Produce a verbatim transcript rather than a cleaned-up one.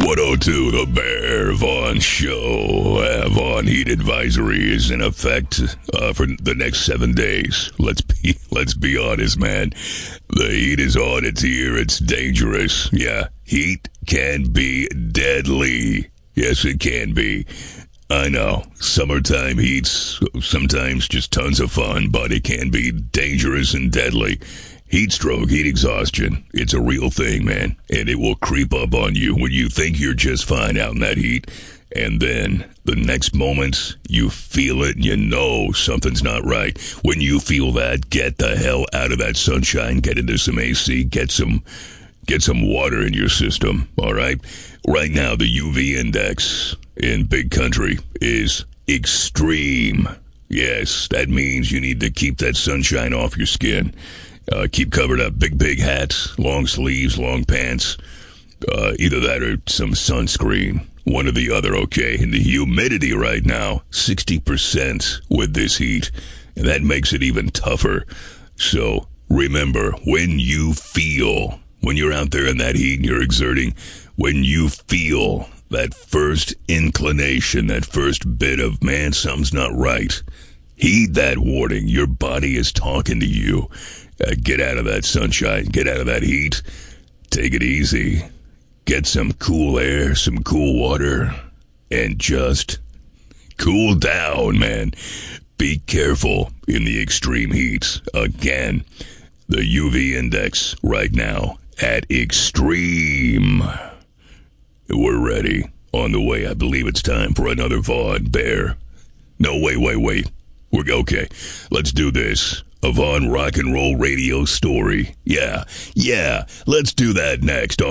one oh two, The Bear Vaughn Show. Uh, Vaughn heat advisory is in effect uh, for the next seven days. Let's be let's be honest, man. The heat is on. It's here. It's dangerous. Yeah, heat can be deadly. Yes, it can be. I know. Summertime heat's sometimes just tons of fun, but it can be dangerous and deadly. Heat stroke, heat exhaustion, it's a real thing, man. And it will creep up on you when you think you're just fine out in that heat. And then the next moment, you feel it and you know something's not right. When you feel that, get the hell out of that sunshine. Get into some A C. Get some, get some water in your system, all right? Right now, the U V index in Big Country is extreme. Yes, that means you need to keep that sunshine off your skin. Uh, keep covered up. Big, big hats, long sleeves, long pants. Uh, either that or some sunscreen. One or the other, okay? And the humidity right now, sixty percent with this heat. And that makes it even tougher. So remember, when you feel, when you're out there in that heat and you're exerting, when you feel that first inclination, that first bit of, man, something's not right, heed that warning. Your body is talking to you. Uh, get out of that sunshine. Get out of that heat. Take it easy. Get some cool air, some cool water, and just cool down, man. Be careful in the extreme heat. Again, the U V index right now at extreme. We're ready. On the way, I believe it's time for another Vaughn Bear. No, wait, wait, wait. We're okay. Let's do this. A Vaughn rock and roll radio story. Yeah, yeah. Let's do that next.